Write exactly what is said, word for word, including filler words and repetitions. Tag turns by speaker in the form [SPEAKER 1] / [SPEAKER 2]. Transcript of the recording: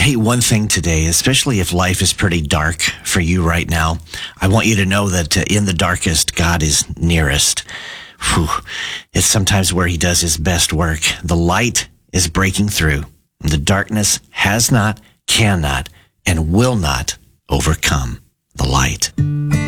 [SPEAKER 1] Hey, one thing today, especially if life is pretty dark for you right now, I want you to know that uh, in the darkest, God is nearest. Whew. It's sometimes where he does his best work. The light is breaking through. The darkness has not, cannot, and will not overcome the light.